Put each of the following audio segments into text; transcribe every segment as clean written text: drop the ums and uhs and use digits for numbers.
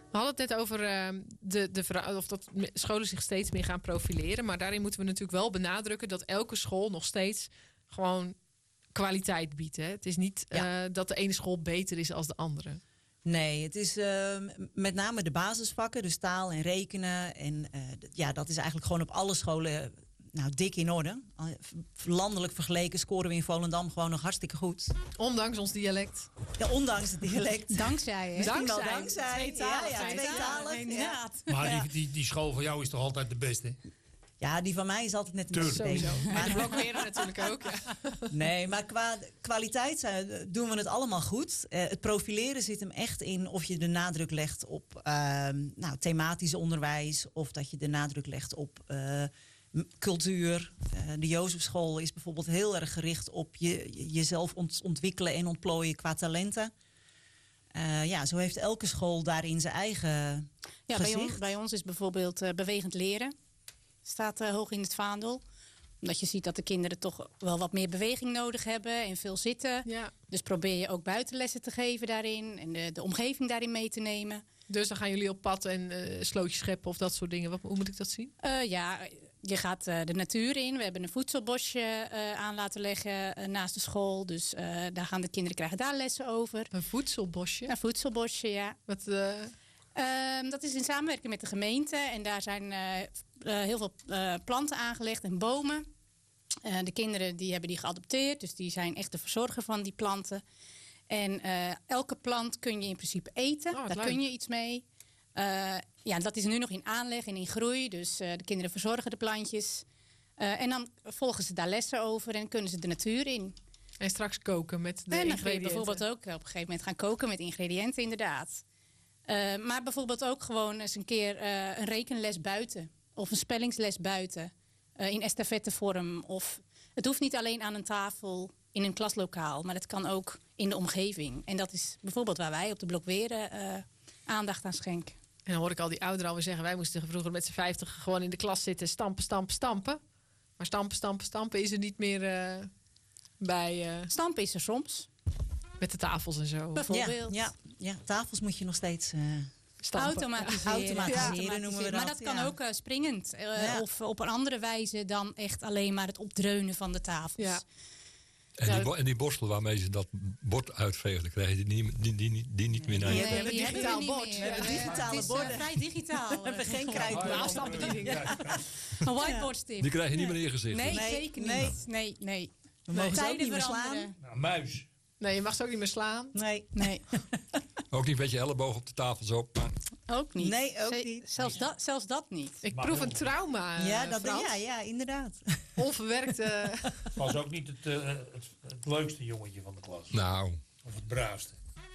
We hadden het net over of dat scholen zich steeds meer gaan profileren. Maar daarin moeten we natuurlijk wel benadrukken dat elke school nog steeds gewoon kwaliteit biedt. Hè? Het is niet dat de ene school beter is dan de andere. Nee, het is met name de basisvakken, dus taal en rekenen. En dat is eigenlijk gewoon op alle scholen dik in orde. Landelijk vergeleken scoren we in Volendam gewoon nog hartstikke goed. Ondanks ons dialect. Ja, ondanks het dialect. Dankzij, hè? Dankzij. Tweetalig. Inderdaad. Maar die school van jou is toch altijd de beste? Ja, die van mij is altijd net een sowieso. Maar de blokweren natuurlijk ook. Ja. Nee, maar qua kwaliteit doen we het allemaal goed. Het profileren zit hem echt in of je de nadruk legt op thematisch onderwijs. Of dat je de nadruk legt op cultuur. De Jozefschool is bijvoorbeeld heel erg gericht op jezelf ontwikkelen en ontplooien qua talenten. Zo heeft elke school daarin zijn eigen gezicht. Bij ons is bijvoorbeeld bewegend leren. Staat hoog in het vaandel. Omdat je ziet dat de kinderen toch wel wat meer beweging nodig hebben en veel zitten. Ja. Dus probeer je ook buitenlessen te geven daarin. En de omgeving daarin mee te nemen. Dus dan gaan jullie op pad en slootjes scheppen of dat soort dingen. Hoe moet ik dat zien? Je gaat de natuur in. We hebben een voedselbosje aan laten leggen naast de school. Dus daar gaan de kinderen krijgen daar lessen over. Een voedselbosje? Een voedselbosje, ja. Dat is in samenwerking met de gemeente. En daar zijn heel veel planten aangelegd en bomen. De kinderen hebben die geadopteerd. Dus die zijn echt de verzorger van die planten. En elke plant kun je in principe eten. Daar kun je iets mee. Dat is nu nog in aanleg en in groei. Dus de kinderen verzorgen de plantjes. En dan volgen ze daar lessen over en kunnen ze de natuur in. En straks koken met de ingrediënten. En dan kun je bijvoorbeeld ook op een gegeven moment gaan koken met ingrediënten, inderdaad. Maar bijvoorbeeld ook gewoon eens een keer een rekenles buiten. Of een spellingsles buiten. In estafettevorm. Of het hoeft niet alleen aan een tafel in een klaslokaal. Maar het kan ook in de omgeving. En dat is bijvoorbeeld waar wij op de Blokweren aandacht aan schenken. En dan hoor ik al die ouderen alweer zeggen... wij moesten vroeger met z'n 50 gewoon in de klas zitten... stampen. Maar stampen is er niet meer bij... Stampen is er soms. Met de tafels en zo. Bijvoorbeeld. Ja, tafels moet je nog steeds... Automatiseren noemen we dat. Maar dat kan ook springend. Of op een andere wijze dan echt alleen maar het opdreunen van de tafels. Ja. En die borstel waarmee ze dat bord uitvegen, krijg je die niet meer naar je. We hebben een digitaal bord. We hebben digitale borden. Vrij digitaal. We hebben geen krijtbord. Een whiteboard stick. Die krijg je niet meer in je gezicht. Nee, zeker niet. Nee. We mogen ze ook niet meer slaan. Muis. Nee, je mag ze ook niet meer slaan. Nee. Ook niet met je elleboog op de tafel zo. Ook niet. Nee, ook niet. Zelfs dat niet. Ik proef een trauma. Ja, inderdaad. Onverwerkt. Was ook niet het leukste jongetje van de klas. Nou. Of het braafste.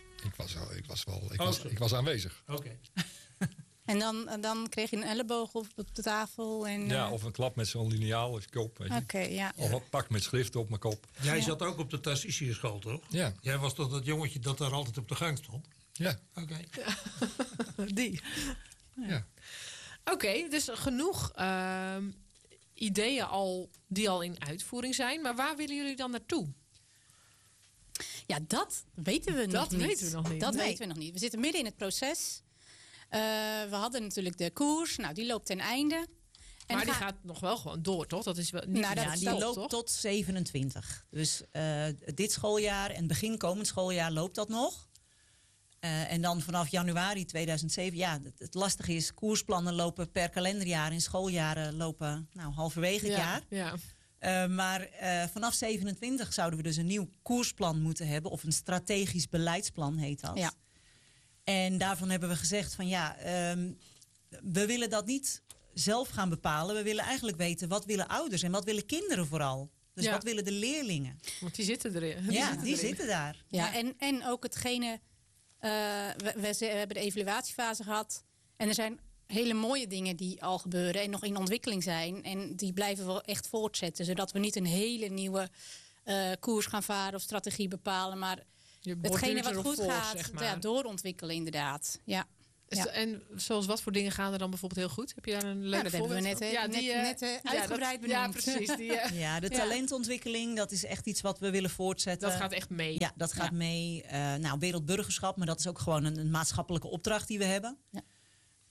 Ik was aanwezig. Oké. En dan kreeg je een elleboog op de tafel. En, of een klap met zo'n liniaal op je kop. Ja. Of een pak met schriften op mijn kop. Jij zat ook op de Tarsiuschool, toch? Ja. Jij was toch dat jongetje dat daar altijd op de gang stond? Ja. Oké. Die. Ja. Oké, dus genoeg ideeën die al in uitvoering zijn. Maar waar willen jullie dan naartoe? Ja, dat weten we nog niet. Dat weten we nog niet. We zitten midden in het proces. We hadden natuurlijk de koers. Nou, die loopt ten einde. Maar die gaat nog wel gewoon door, toch? Dat is wel niet die loopt toch? Tot 27. Dus dit schooljaar en begin komend schooljaar loopt dat nog. En dan vanaf januari 2007. Ja, het lastige is, koersplannen lopen per kalenderjaar. En schooljaren lopen halverwege het jaar. Ja. Maar vanaf 27 zouden we dus een nieuw koersplan moeten hebben. Of een strategisch beleidsplan heet dat. Ja. En daarvan hebben we gezegd van we willen dat niet zelf gaan bepalen. We willen eigenlijk weten wat willen ouders en wat willen kinderen vooral. Dus wat willen de leerlingen? Want die zitten erin. Die zitten daar. Ja, en ook hetgene... we hebben de evaluatiefase gehad. En er zijn hele mooie dingen die al gebeuren en nog in ontwikkeling zijn. En die blijven we echt voortzetten. Zodat we niet een hele nieuwe koers gaan varen of strategie bepalen. Maar hetgene wat goed gaat, zeg maar. Doorontwikkelen inderdaad. Ja. En zoals wat voor dingen gaan er dan bijvoorbeeld heel goed? Heb je daar een leuk voorbeeld van? Dat hebben we net uitgebreid benoemd. Ja, precies. De talentontwikkeling, dat is echt iets wat we willen voortzetten. Dat gaat echt mee. Ja, dat gaat mee. Wereldburgerschap, maar dat is ook gewoon een maatschappelijke opdracht die we hebben. Ja.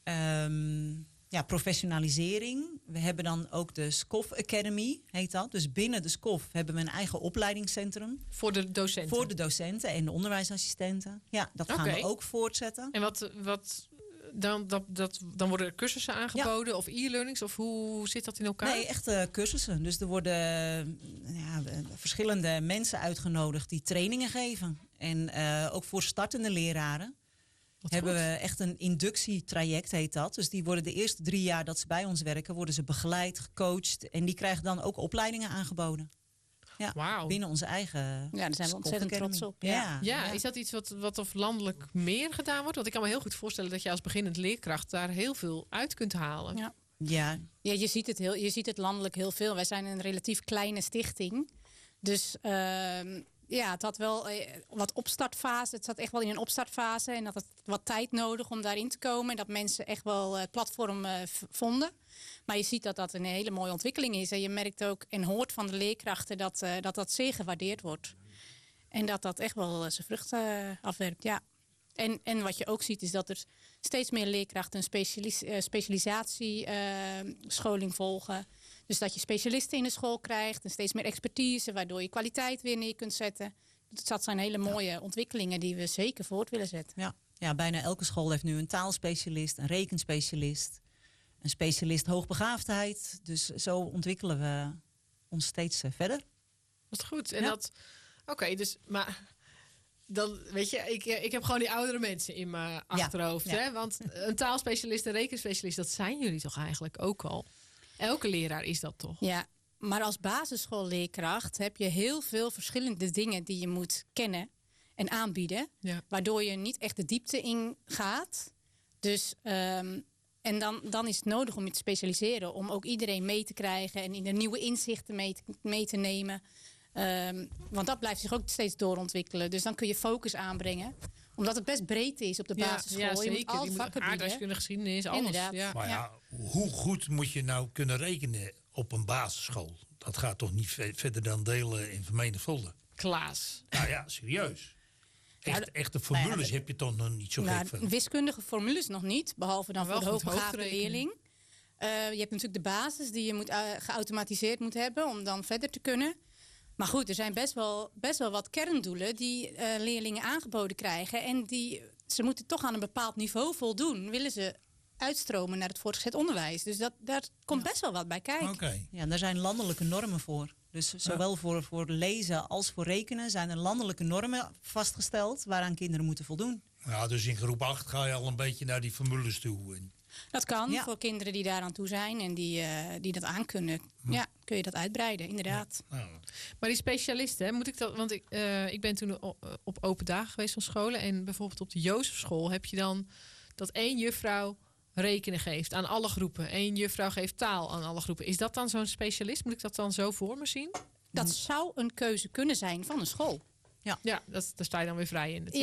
Professionalisering. We hebben dan ook de SCOF Academy, heet dat. Dus binnen de SCOF hebben we een eigen opleidingscentrum. Voor de docenten? Voor de docenten en de onderwijsassistenten. Ja, dat gaan we ook voortzetten. En dan worden er cursussen aangeboden of e-learnings? Of hoe zit dat in elkaar? Nee, echt cursussen. Dus er worden verschillende mensen uitgenodigd die trainingen geven. En ook voor startende leraren hebben we echt een inductietraject, heet dat. Dus die worden de eerste 3 jaar dat ze bij ons werken, worden ze begeleid, gecoacht. En die krijgen dan ook opleidingen aangeboden. Ja, binnen onze eigen. Ja, daar zijn we ontzettend trots op. Ja, is dat iets wat of landelijk meer gedaan wordt? Want ik kan me heel goed voorstellen dat je als beginnend leerkracht daar heel veel uit kunt halen. Ja, je ziet het landelijk heel veel. Wij zijn een relatief kleine stichting. Dus het had wel wat opstartfase. Het zat echt wel in een opstartfase. En dat het wat tijd nodig om daarin te komen. En dat mensen echt wel het platform vonden. Maar je ziet dat dat een hele mooie ontwikkeling is. En je merkt ook en hoort van de leerkrachten dat zeer gewaardeerd wordt. En dat echt wel zijn vruchten afwerpt, ja. En wat je ook ziet is dat er steeds meer leerkrachten een specialisatiescholing volgen. Dus dat je specialisten in de school krijgt en steeds meer expertise, waardoor je kwaliteit weer neer kunt zetten. Dat zijn hele mooie ontwikkelingen die we zeker voort willen zetten. Ja, bijna elke school heeft nu een taalspecialist, een rekenspecialist, een specialist hoogbegaafdheid. Dus zo ontwikkelen we ons steeds verder. Dat is goed. En dus maar dan weet je, ik heb gewoon die oudere mensen in mijn achterhoofd. Hè? Want een taalspecialist en rekenspecialist, dat zijn jullie toch eigenlijk ook al? Elke leraar is dat toch? Ja, maar als basisschoolleerkracht heb je heel veel verschillende dingen die je moet kennen en aanbieden. Ja. Waardoor je niet echt de diepte in gaat. Dus, en dan is het nodig om je te specialiseren. Om ook iedereen mee te krijgen en in de nieuwe inzichten mee te nemen. Want dat blijft zich ook steeds doorontwikkelen. Dus dan kun je focus aanbrengen. Omdat het best breed is op de basisschool. Ja, zeker. Je moet al vakken bieden. Aardrijkskunde, geschiedenis, alles. Inderdaad. Ja. Maar hoe goed moet je nou kunnen rekenen op een basisschool? Dat gaat toch niet verder dan delen in vermenigvuldigen? Klaas. Nou ja, serieus. Echte formules heb je toch nog niet zo gek van? Wiskundige formules nog niet. Behalve dan voor de hoogbegaafde leerling. Je hebt natuurlijk de basis die je geautomatiseerd moet hebben om dan verder te kunnen. Maar goed, er zijn best wel wat kerndoelen die leerlingen aangeboden krijgen. En ze moeten toch aan een bepaald niveau voldoen. Willen ze uitstromen naar het voortgezet onderwijs. Dus daar komt best wel wat bij kijken. Okay. Ja, daar zijn landelijke normen voor. Dus zowel voor lezen als voor rekenen zijn er landelijke normen vastgesteld waaraan kinderen moeten voldoen. Ja, dus in groep 8 ga je al een beetje naar die formules toe. Dat kan voor kinderen die daaraan toe zijn en die dat aankunnen. Ja, kun je dat uitbreiden, inderdaad. Ja. Maar die specialisten, moet ik dat? Want ik ben toen op open dagen geweest van scholen. En bijvoorbeeld op de Jozefschool heb je dan dat 1 juffrouw rekenen geeft aan alle groepen. 1 juffrouw geeft taal aan alle groepen. Is dat dan zo'n specialist? Moet ik dat dan zo voor me zien? Dat zou een keuze kunnen zijn van een school. Ja, daar sta je dan weer vrij in.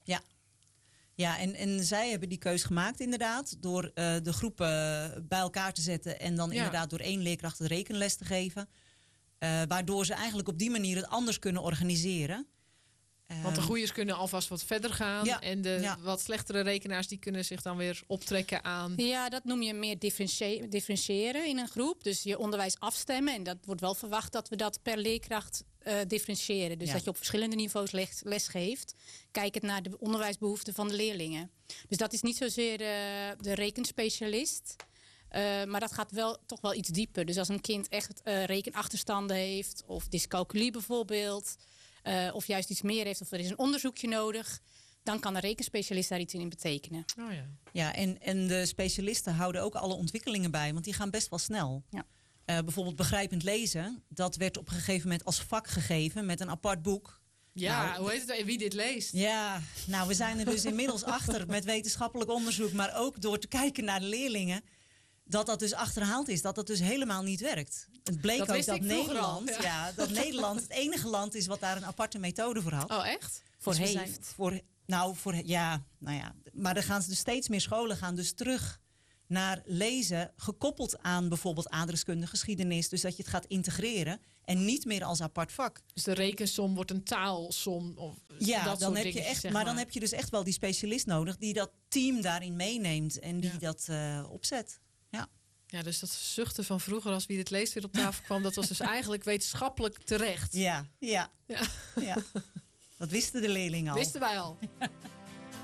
Ja, en zij hebben die keus gemaakt inderdaad. Door de groepen bij elkaar te zetten. En dan inderdaad door 1 leerkracht de rekenles te geven. Waardoor ze eigenlijk op die manier het anders kunnen organiseren. Want de goeiers kunnen alvast wat verder gaan. Ja, en de wat slechtere rekenaars die kunnen zich dan weer optrekken aan. Ja, dat noem je meer differentiëren in een groep. Dus je onderwijs afstemmen. En dat wordt wel verwacht dat we dat per leerkracht differentiëren. Dus dat je op verschillende niveaus les geeft. Kijkend naar de onderwijsbehoeften van de leerlingen. Dus dat is niet zozeer de rekenspecialist. Maar dat gaat toch wel iets dieper. Dus als een kind echt rekenachterstanden heeft. Of dyscalculie bijvoorbeeld. Of juist iets meer heeft. Of er is een onderzoekje nodig. Dan kan een rekenspecialist daar iets in betekenen. Oh ja. Ja, en de specialisten houden ook alle ontwikkelingen bij. Want die gaan best wel snel. Ja. Bijvoorbeeld begrijpend lezen. Dat werd op een gegeven moment als vak gegeven met een apart boek. Ja, hoe heet het? Wie dit leest? Ja, we zijn er dus inmiddels achter met wetenschappelijk onderzoek. Maar ook door te kijken naar de leerlingen. Dat dus achterhaald is. Dat dus helemaal niet werkt. Het bleek ook dat Nederland, dat Nederland het enige land is wat daar een aparte methode voor had. Oh, echt? Maar er gaan dus steeds meer scholen gaan dus terug naar lezen gekoppeld aan bijvoorbeeld aardrijkskunde, geschiedenis. Dus dat je het gaat integreren en niet meer als apart vak. Dus de rekensom wordt een taalsom? Of dat dan heb je echt. Maar dan heb je dus echt wel die specialist nodig die dat team daarin meeneemt en die dat opzet. Ja. Ja, dus dat zuchten van vroeger als wie dit leest weer op tafel kwam, dat was dus eigenlijk wetenschappelijk terecht. Ja. Dat wisten de leerlingen al. Wisten wij al.